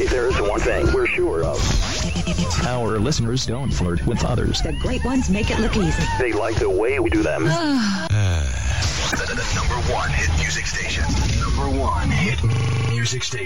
there's one thing we're sure of. Our listeners don't flirt with others. The great ones make it look easy. They like the way we do them. The number one hit music station. Number one hit music station.